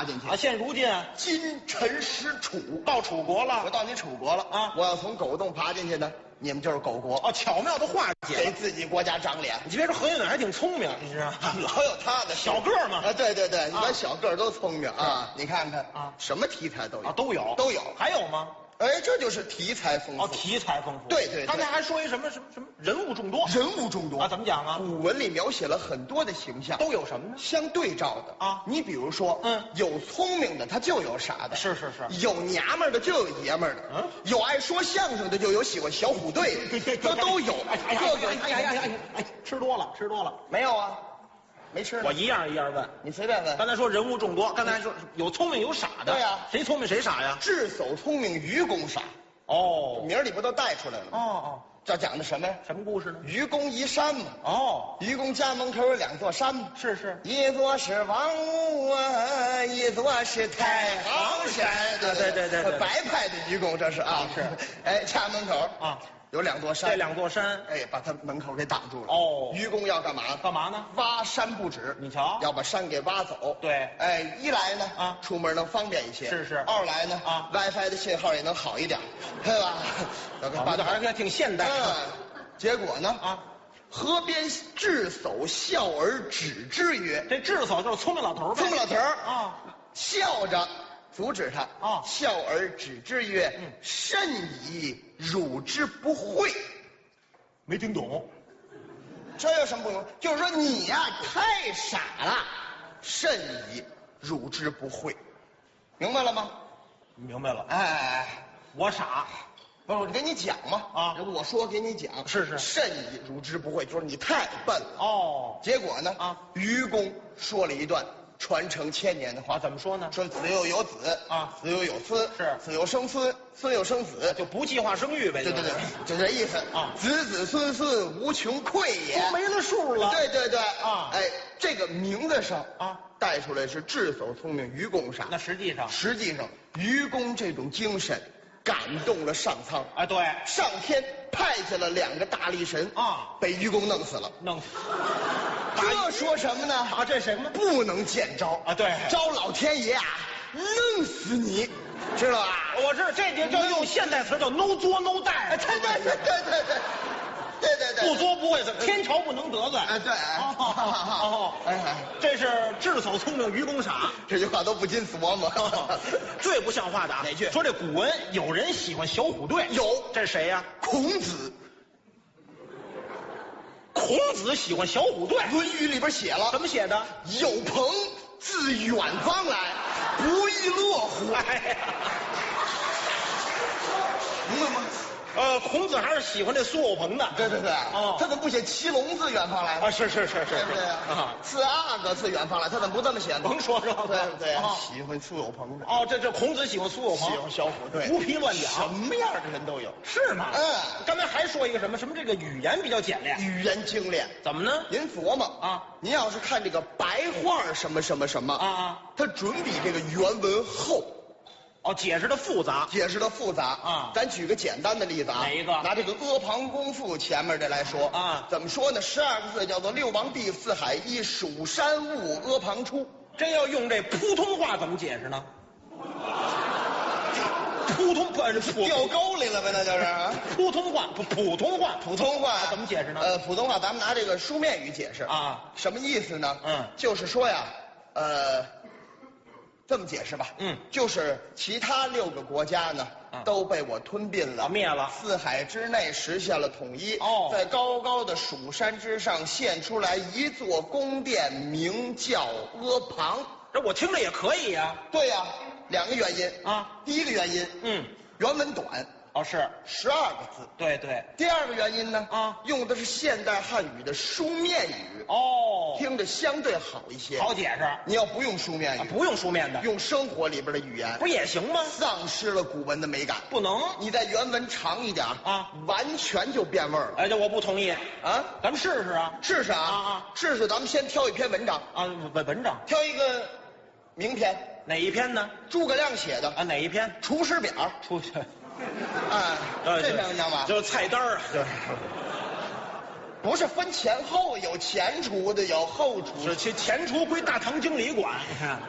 进去啊，现如今啊， 金尘实楚， 到楚国我了。 到你楚国了啊我要从狗洞爬进去呢，你们就是狗国， 哦，巧妙的化解给了。 自己国家长脸。 你别说何云伟还挺聪明，你知道吗？ 老有他的小个儿嘛啊，对对对，一般小个儿都聪明啊。你看看啊什么题材都有啊，都有都有。 还有吗？ 哎，这就是题材丰哦， 富， 题材丰富。 对对对刚才还说一什么人物众多人物众多啊？怎么讲啊？ 古文里描写了很多的形象， 都有什么呢？ 相对照的啊你比如说，有聪明的，他就有傻的， 是， 有娘们儿的就有爷们儿的，有爱说相声的就有喜欢小虎队的，这都有。 哎，吃多了。 没有啊？没吃呢。 我一样一样问。 你随便问。 刚才说人物众多，刚才说有聪明有傻的。 对呀谁聪明谁傻呀？ 智叟聪明，愚公傻， 哦名儿里不都带出来了吗？ 哦， 这讲的什么呀？ 什么故事呢？ 愚公移山嘛。 哦， 愚公家门口有两座山嘛。 是。 一座是王屋啊，一座是太行山。 对白派的愚公这是啊。 是。 哎，家门口啊有两座山。 这两座山， 哎，把他门口给挡住了。 哦愚公要干嘛？ 干嘛呢？ 挖山不止。 你瞧要把山给挖走。 对哎，一来呢啊出门能方便一些。 是。 二来呢啊 ，WiFi 的信号也能好一点，对吧？ 这还是挺现代。 结果呢啊， 河边智叟笑而止之曰：“ 这智叟就是聪明老头呗。 聪明老头儿啊， 笑着阻止他啊笑而止之曰：“甚矣，汝之不讳。” 没听懂。 这有什么不懂？就是说你呀、太傻了，甚矣，汝之不讳，明白了吗？ 明白了。 哎， 我傻。 不是我给你讲嘛啊我说给你讲， 是甚矣，汝之不讳，就是你太笨了。 哦， 结果呢啊， 愚公说了一段传承千年的话， 怎么说呢？ 说子又有子啊子又有孙， 是子又生孙，孙又生子， 就不计划生育呗。 对，就这意思啊子子孙孙无穷匮也， 都没了数了。 对啊哎，这个名字上啊带出来是智叟聪明，愚公傻。 那实际上愚公这种精神感动了上苍， 啊，对， 上天派下了两个大力神啊被愚公弄死了。 弄死这说什么呢？ 啊，这什么？ 不能见招啊对招老天爷啊，弄死你，知道吧？ 我知道这就叫用现代词叫 no 作 no die。 对， 不作不会死，天朝不能得罪。 哎，对，哎， 这是智叟聪明，愚公傻。 这句话都不禁琢磨。 最不像话的啊， 哪句说这古文有人喜欢小虎队， 有这是谁呀？ 孔子， 孔子喜欢小虎队， 《论语》里边写了， 怎么写的？ 有朋自远方来，不亦乐乎？ 哎呀， 明白吗？ 孔子还是喜欢这苏有朋的。 对， 哦他怎么不写骑龙自远方来呢？ 啊，是， 对不对啊？ 四阿哥自远方来，他怎么不这么写呢？ 甭说这个， 对不对？ 哦喜欢苏有朋的， 哦，这孔子喜欢苏有朋， 喜欢小虎队， 胡皮乱什讲， 么样的人都有。 是吗？刚才还说一个什么这个语言比较简练， 语言精炼， 怎么呢？ 您琢磨啊， 您要是看这个白话什么啊， 它准比这个原文厚， 哦，解释的复杂。 解释的复杂啊咱举个简单的例子啊， 哪一个拿这个阿房宫赋前面这来说啊怎么说呢？12个字叫做六王地四海一，蜀山兀阿房出。 真要用这普通话怎么解释呢？普通掉沟里了呗，那就是。 普通话普通话怎么解释呢？ 普通话咱们拿这个书面语解释啊， 什么意思呢？ 嗯就是说呀，这么解释吧，就是其他6个国家呢，都被我吞并了， 灭了。 四海之内实现了统一。 哦， 在高高的蜀山之上现出来一座宫殿，名叫阿房。 这我听着也可以呀。 对呀，2个原因啊。 第一个原因，原文短， 哦是 12个字。 对。 第二个原因呢，用的是现代汉语的书面语，听着相对好一些， 好解释。 你要不用书面语， 不用书面的， 用生活里边的语言， 不也行吗？ 丧失了古文的美感。 不能， 你在原文长一点啊， 完全就变味儿了。 哎，这我不同意啊！ 咱们试试啊， 试试啊！试试，咱们先挑一篇文章啊，文章， 挑一个名篇， 哪一篇呢？ 诸葛亮写的啊，哪一篇？ 《出师表》。 出去。 哎，这篇文章吧， 就是菜单啊， 不是分前后，有前厨的，有后厨。 是前厨归大堂经理管，你看，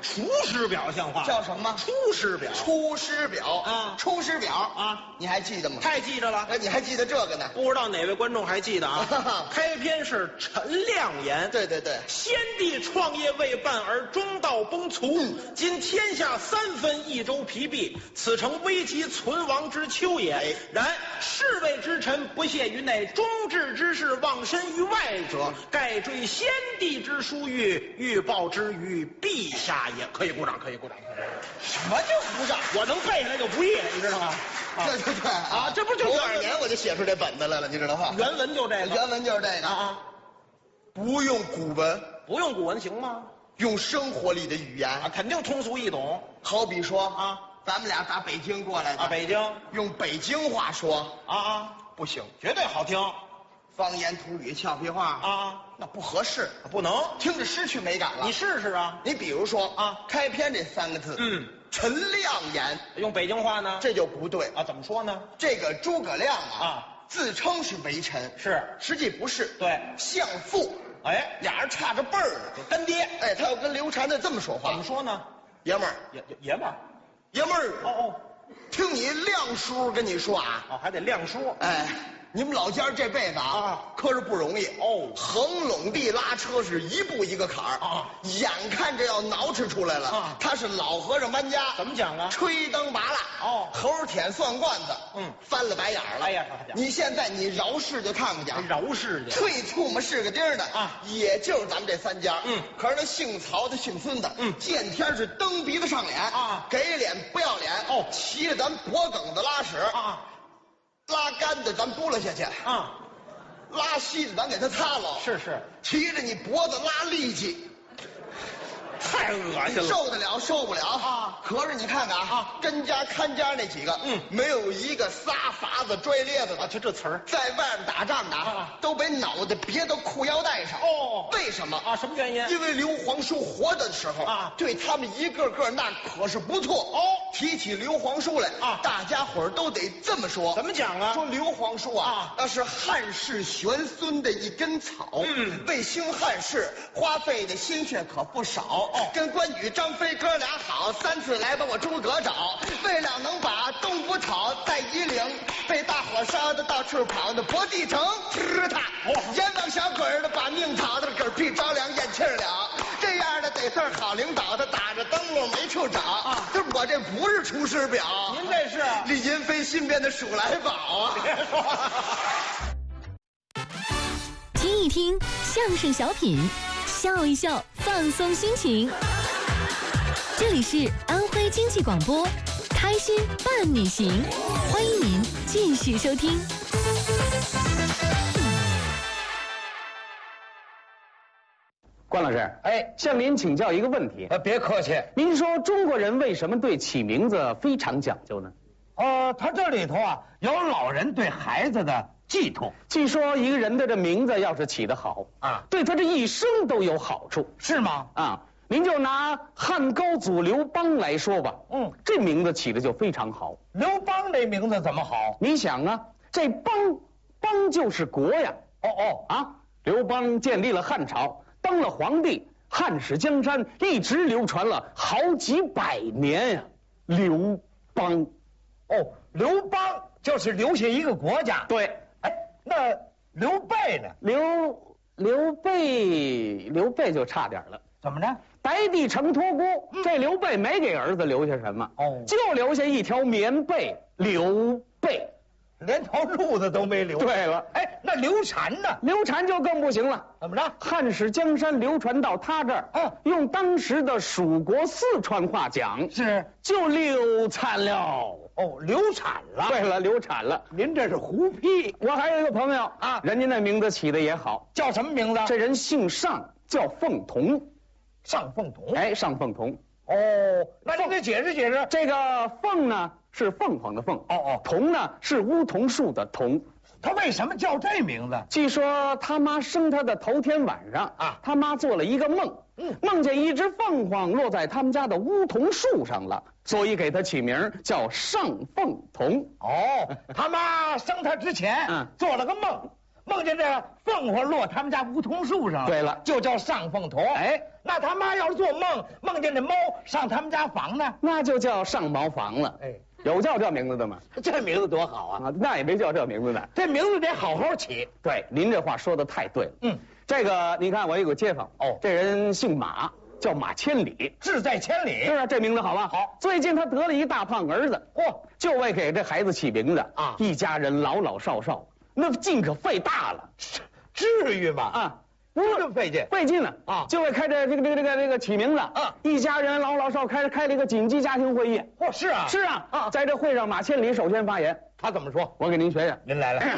出师表像话？ 叫什么？ 出师表。 出师表啊出师表啊， 你还记得吗？ 太记着了。 哎，你还记得这个呢？ 不知道哪位观众还记得啊？开篇是陈亮言， 对对对， 先帝创业未半而中道崩殂，今天下3分一州疲弊，此诚危急存亡之秋也。然士位之臣不屑于内，忠志之士忘身于外者，盖追先帝之殊遇，欲报之于陛下也。可以鼓掌，可以鼓掌。 什么叫鼓掌？ 我能背下来就不易了，你知道吗？ 对对对啊，这不就多少年我就写出这本子来了，你知道吗？ 原文就这个， 原文就是这个啊， 不用古文， 不用古文行吗？ 用生活里的语言啊，肯定通俗易懂。 好比说啊， 咱们俩打北京过来的啊，北京用北京话说啊， 不行， 绝对好听方言土语俏皮话啊， 那不合适， 不能。 听着失去美感了。 你试试啊， 你比如说啊， 开篇这3个字，陈亮言， 用北京话呢， 这就不对啊，怎么说呢？ 这个诸葛亮啊， 自称是为臣， 是， 实际不是， 对， 相父， 哎， 俩人差着辈儿呢， 干爹。 哎，他要跟刘禅的这么说话， 怎么说呢？ 爷们儿， 爷们儿， 爷们儿， 哦， 听你亮叔跟你说啊， 还得亮叔。 哎，你们老家这辈子可是不容易哦， 横垄地拉车是一步一个坎儿啊， 眼看着要挠吃出来了啊。 他是老和尚搬家， 怎么讲啊？ 吹灯拔蜡哦， 猴舔蒜罐子，翻了白眼了。 哎呀， 你现在你饶氏就看看去， 饶氏去， 脆醋嘛是个丁儿的啊， 也就是咱们这3家。可是那姓曹的姓孙的，见天是蹬鼻子上脸啊， 给脸不要脸哦， 骑着咱脖梗子拉屎啊， 拉干的咱拨了下去啊， 拉稀的咱给他擦了， 是， 骑着你脖子拉力气， 太恶心了， 受得了受不了啊！ 可是你看看啊，真家看家那几个，没有一个撒法子拽咧子的， 就这词儿， 在外面打仗的都把脑袋别到裤腰带上。 哦， 为什么啊？什么原因？ 因为刘皇叔活的时候啊， 对他们一个个那可是不错哦。提起刘皇叔来啊，大家伙儿都得这么说。 怎么讲啊？ 说刘皇叔啊，那是汉室玄孙的一根草。为兴汉室花费的心血可不少。跟关羽、张飞哥俩好，3次来把我诸葛找，为了能把东府讨，在夷陵被大火烧的到处跑的博地城，吃他！阎王小鬼儿的把命讨的嗝屁着凉，咽气儿了。这样的得算好领导，他打着灯笼没处找啊！我这不是出师表， 您这是李银飞新编的数来宝啊！ 别说了。 听一听相声小品，笑一笑，放松心情。这里是安徽经济广播，开心伴你行，欢迎您继续收听。 关老师， 哎， 向您请教一个问题。 别客气。 您说中国人为什么对起名字非常讲究呢？ 他这里头啊有老人对孩子的寄托。 据说一个人的这名字要是起得好啊， 对他这一生都有好处， 是吗？ 啊，您就拿汉高祖刘邦来说吧，这名字起的就非常好。 刘邦这名字怎么好？ 你想啊，这邦就是国呀。刘邦建立了汉朝，当了皇帝，汉室江山一直流传了好几百年呀。刘邦， 刘邦就是留下一个国家。 对， 哎，那刘备呢？ 刘备就差点了。 怎么着？ 白帝城托孤，这刘备没给儿子留下什么，就留下一条棉被。刘备连条路子都没留。 对了， 哎，那刘禅呢？ 刘禅就更不行了。 怎么着？ 汉室江山流传到他这儿，用当时的蜀国四川话讲， 是就流产了。 流产了。 对了，流产了。 您这是胡批。 我还有一个朋友啊，人家那名字起的也好， 叫什么名字？ 这人姓尚，叫凤同。 尚凤同。 哎，尚凤同。 那您给解释解释。 这个凤呢是凤凰的凤，同呢是梧桐树的桐。 他为什么叫这名字？ 据说他妈生他的头天晚上啊，他妈做了一个梦，梦见一只凤凰落在他们家的梧桐树上了，所以给他起名叫尚凤同。 他妈生他之前做了个梦， 梦见这凤凰落他们家梧桐树上了。 对了， 就叫上凤头。 哎， 那他妈要是做梦见这猫上他们家房呢， 那就叫上茅房了。 哎， 有叫这名字的吗？ 这名字多好啊！ 啊，那也没叫这名字的。 这名字得好好起。 对，您这话说的太对了。 嗯， 这个你看，我有个街坊，这人姓马，叫马千里， 志在千里。 是啊，这名字好吧？ 好。 最近他得了一大胖儿子，就为给这孩子起名字啊， 一家人老老少少，那劲可费大了。 至于吗？ 啊， 这么费劲？ 费劲了啊！ 就为开这个起名字啊，一家人老老少开了一个紧急家庭会议。 是啊， 是啊，在这会上，马千里首先发言， 他怎么说？ 我给您学学。 您来了。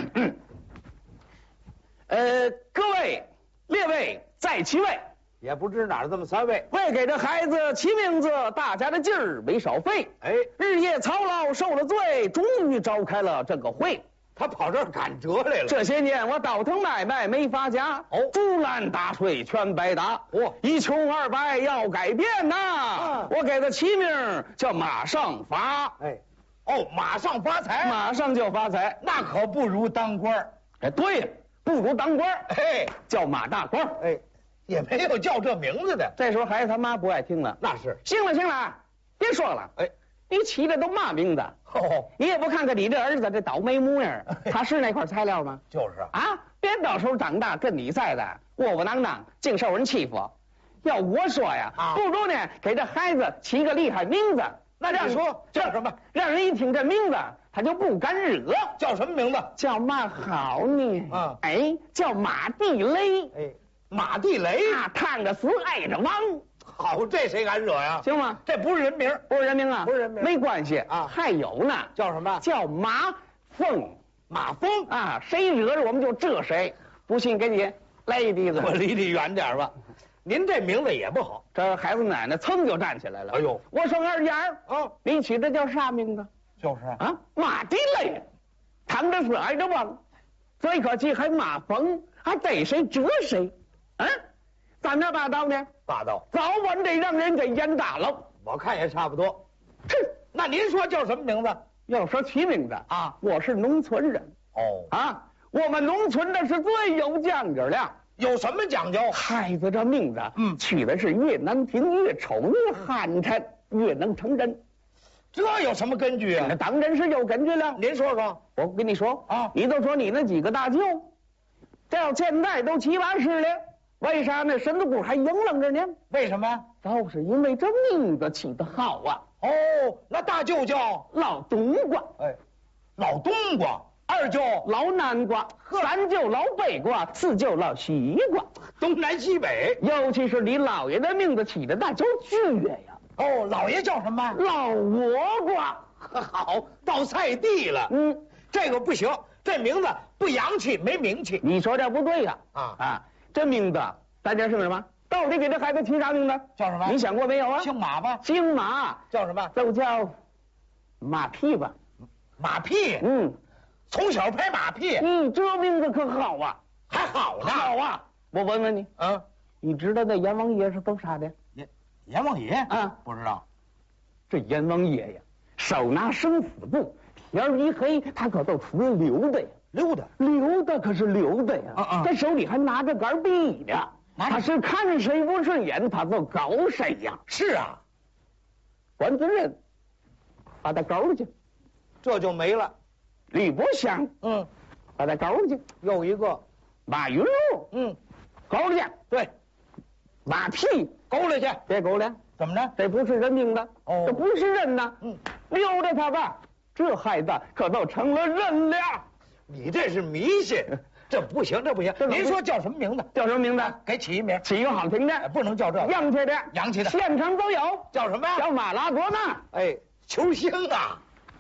各位列位在其位， 也不知哪儿这么3位。 为给这孩子起名字，大家的劲儿没少费。 哎， 日夜操劳受了罪，终于召开了这个会。 他跑这儿赶折来了。 这些年我倒腾买卖没发家，竹篮打水全白搭。一穷二白要改变呐！我给他起名叫马上发。 哎，马上发财， 马上就发财， 那可不如当官儿。 哎，对了，不如当官儿。 哎， 叫马大官。 哎，也没有叫这名字的。 这时候孩子他妈不爱听了， 那是。 行了，别说了。哎，你起的都嘛名字？你也不看看你这儿子这倒霉模样，他是那块材料吗？ 就是啊，别到时候长大跟你赛的窝窝囊囊，净受人欺负。要我说呀，不如呢给这孩子起个厉害名字。 那让你说叫什么？ 让人一听这名字，他就不敢惹。 叫什么名字？ 叫嘛好呢？ 啊， 哎，叫马地雷。 哎，马地雷啊，烫着死爱着亡。 好，这谁敢惹呀？ 行吗？ 这不是人名， 不是人名啊， 不是人名， 没关系啊。 还有呢， 叫什么？ 叫马蜂。 马蜂啊，谁惹着我们就蛰谁。不信给你来一滴子。 我离你远点吧。您这名字也不好。 这孩子奶奶噌就站起来了。 哎呦， 我说二丫啊， 你起这叫啥名字？ 就是啊，马地雷，烫着死挨着亡，嘴可气还马蜂，还逮谁蛰谁。啊，咱这霸道呢？ 霸道， 早晚得让人给淹大了。 我看也差不多。 哼， 那您说叫什么名字？ 要说起名字啊， 我是农村人。啊，我们农村的是最有讲究的。 有什么讲究？ 孩子这名字，取的是越难听、越丑、越寒碜，越能成真。 这有什么根据啊？ 那当然是有根据了。 您说说。 我跟你说啊， 你都说你那几个大舅，到现在都7、8十了，为啥那身子骨还硬愣着呢？ 为什么？ 都是因为这名字起得好啊。 那大舅叫老冬瓜， 哎，老冬瓜。二舅老南瓜，三舅老北瓜，四舅老西瓜， 东南西北。 尤其是你姥爷的名字起的那就绝呀。 姥爷叫什么？ 老倭瓜。 好，到菜地了。这个不行，这名字不洋气，没名气。 你说这不对呀。这名字咱这是什么？到底给这孩子起啥名字？ 叫什么？ 你想过没有啊？ 姓马吧？ 姓马。 叫什么？ 都叫马屁吧。 马屁。从小拍马屁。 这名字可好啊。 还好呢。 好啊。我问问你，你知道那阎王爷是做啥的？ 阎王爷啊？ 不知道。 这阎王爷呀，手拿生死簿，天儿一黑，他可都出来溜达呀。溜达可是溜达呀。这手里还拿着杆笔呢。他是看谁不顺眼，他就搞谁呀。 是啊。 关尊人，把他搞去， 这就没了。 吕伯祥，把他搞去。 又一个马云路，搞去。对，马屁勾了去。 别勾了。 怎么着？ 这不是人命的。这不是人呐。溜着他吧，这孩子可都成了人了。 你这是迷信。这不行，这不行。您说叫什么名字？ 叫什么名字？ 给起一名， 起一个好听的， 不能叫这个。 洋气的， 洋气的， 现场都有。 叫什么？ 叫马拉多纳。 哎，球星啊！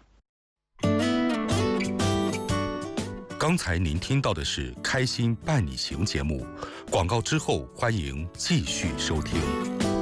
刚才您听到的是《开心伴你行》节目，广告之后欢迎继续收听。